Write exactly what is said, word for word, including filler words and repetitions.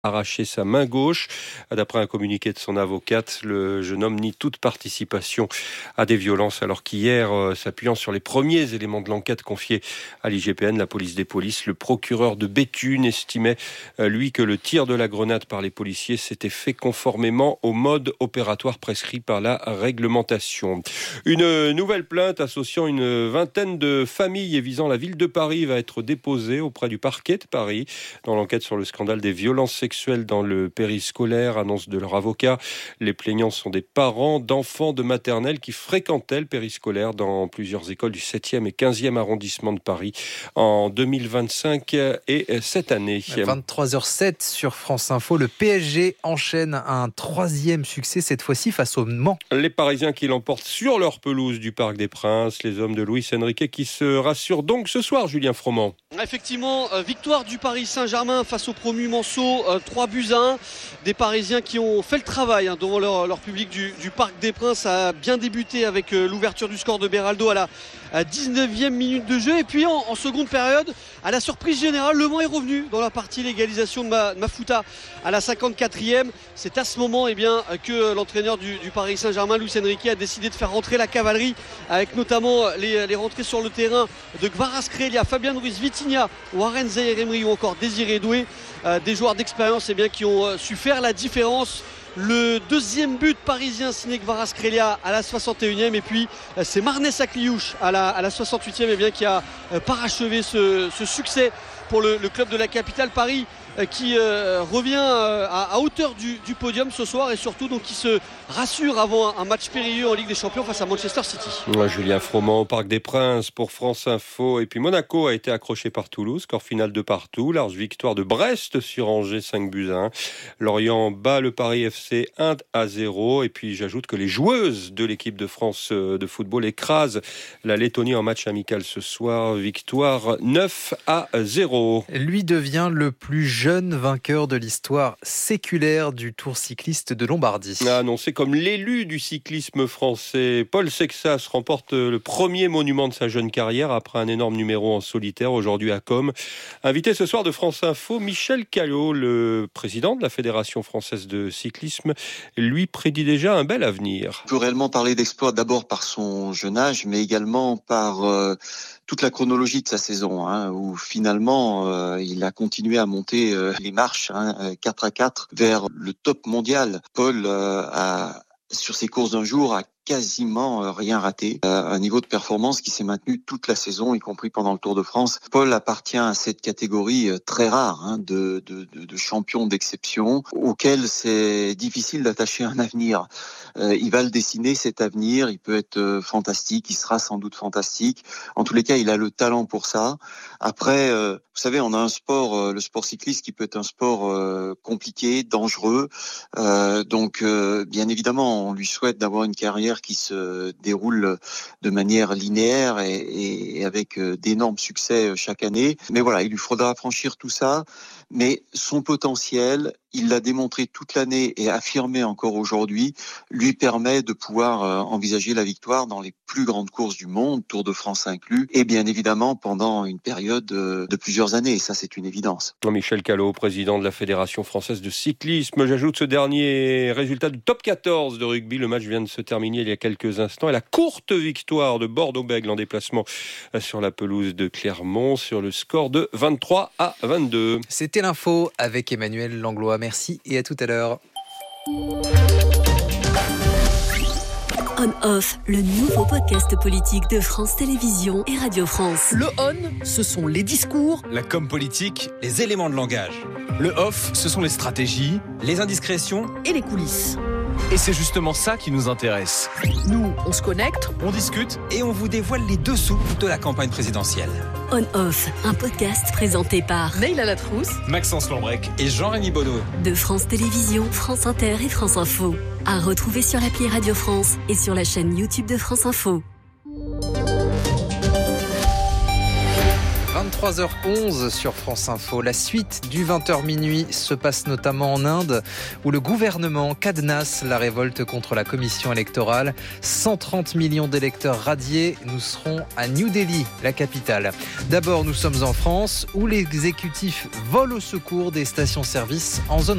arraché sa main gauche. D'après un communiqué de son avocate, le jeune homme nie toute participation à des violences, alors qu'hier, euh, s'appuyant sur les premiers éléments de l'enquête confiés à l'I G P N, la police des polices, le procureur de Béthune estimait, euh, lui, que le tir de la grenade par les policiers s'était fait conformément au mode opératoire prescrit par la réglementation. Une nouvelle plainte associant une vingtaine de familles et visant la ville de Paris va être déposée auprès du parquet de Paris dans l'enquête sur le scandale des violences sexuelles dans le périscolaire, annonce de leur avocat. Les plaignants sont des parents d'enfants de maternelle qui fréquentaient le périscolaire dans plusieurs écoles du septième et quinzième arrondissement de Paris en deux mille vingt-cinq et cette année. vingt-trois heures sept sur France Info, le P S G enchaîne un troisième succès, cette fois-ci face au Mans. Les Parisiens qui l'emportent sur leur pelouse du Parc des Princes, les hommes de Luis Enrique qui se rassurent donc ce soir, Julien Froment. Effectivement, euh, victoire du Paris Saint-Germain face au promu Manceau, euh, trois buts à un. Des Parisiens qui ont fait le travail hein, devant leur, leur public du, du Parc des Princes. Ça a bien débuté avec euh, l'ouverture du score de Beraldo à la à dix-neuvième minute de jeu. Et puis en, en seconde période, à la surprise générale, Le Mans est revenu dans la partie l'égalisation de, Ma, de Mafuta à la cinquante-quatrième. C'est à ce moment eh bien, que l'entraîneur du, du Paris Saint-Germain, Luis Enrique, a décidé de faire rentrer la cavalerie avec notamment les, les rentrées sur le terrain de Kvaratskhelia, Fabien Ruiz, Vitinha, Warren Zaïre-Emery ou encore Désiré Doué. Euh, des joueurs d'expérience eh bien, qui ont euh, su faire la différence. Le deuxième but parisien signé Kvaratskhelia à la soixante et unième et puis euh, c'est Marnès Akliouche à la, à la soixante-huitième eh bien, qui a euh, parachevé ce, ce succès pour le, le club de la capitale Paris euh, qui euh, revient euh, à, à hauteur du, du podium ce soir et surtout donc qui se rassure avant un, un match périlleux en Ligue des Champions face à Manchester City. Ouais, Julien Froment au Parc des Princes pour France Info. Et puis Monaco a été accroché par Toulouse, score final de partout. Large victoire de Brest sur Angers, cinq buts à un. Lorient bat le Paris F C un à zéro. Et puis j'ajoute que les joueuses de l'équipe de France de football écrasent la Lettonie en match amical ce soir. Victoire neuf à zéro. Lui devient le plus jeune vainqueur de l'histoire séculaire du Tour cycliste de Lombardie. Annoncé comme l'élu du cyclisme français, Paul Sexas remporte le premier monument de sa jeune carrière après un énorme numéro en solitaire aujourd'hui à Com. Invité ce soir de France Info, Michel Callot, le président de la Fédération française de cyclisme, lui prédit déjà un bel avenir. On peut réellement parler d'exploit d'abord par son jeune âge, mais également par euh, toute la chronologie de sa saison, hein, où finalement euh, il a continué à monter euh, les marches hein, quatre à quatre vers le top mondial. Paul euh, a, sur ses courses d'un jour, a quasiment rien raté. Euh, un niveau de performance qui s'est maintenu toute la saison, y compris pendant le Tour de France. Paul appartient à cette catégorie très rare hein, de, de, de, de champions d'exception, auquel c'est difficile d'attacher un avenir. Euh, il va le dessiner, cet avenir. Il peut être euh, fantastique, il sera sans doute fantastique. En tous les cas, il a le talent pour ça. Après, euh, vous savez, on a un sport, euh, le sport cycliste, qui peut être un sport euh, compliqué, dangereux. Euh, donc, euh, bien évidemment, on lui souhaite d'avoir une carrière qui se déroule de manière linéaire et, et avec d'énormes succès chaque année. Mais voilà, il lui faudra franchir tout ça. Mais son potentiel, il l'a démontré toute l'année et affirmé encore aujourd'hui, lui permet de pouvoir euh, envisager la victoire dans les plus grandes courses du monde, Tour de France inclus, et bien évidemment pendant une période euh, de plusieurs années. Et ça, c'est une évidence. Michel Callot, président de la Fédération française de cyclisme. J'ajoute ce dernier résultat du top quatorze de rugby. Le match vient de se terminer il y a quelques instants. Et la courte victoire de Bordeaux-Bègles en déplacement sur la pelouse de Clermont sur le score de vingt-trois à vingt-deux. C'était l'info avec Emmanuel Langlois. Merci et à tout à l'heure. On-Off, le nouveau podcast politique de France Télévisions et Radio France. Le on, ce sont les discours, la com politique, les éléments de langage. Le off, ce sont les stratégies, les indiscrétions et les coulisses. Et c'est justement ça qui nous intéresse. Nous, on se connecte, on discute et on vous dévoile les dessous de la campagne présidentielle. On-Off, un podcast présenté par Neila Latrousse, Maxence Lambrec et Jean-Rémy Bonneau. De France Télévisions, France Inter et France Info. À retrouver sur l'appli Radio France et sur la chaîne YouTube de France Info. vingt-trois vingt-trois heures onze sur France Info. La suite du vingt heures minuit se passe notamment en Inde, où le gouvernement cadenasse la révolte contre la commission électorale. cent trente millions d'électeurs radiés. Nous serons à New Delhi, la capitale. D'abord, nous sommes en France, où l'exécutif vole au secours des stations-service en zone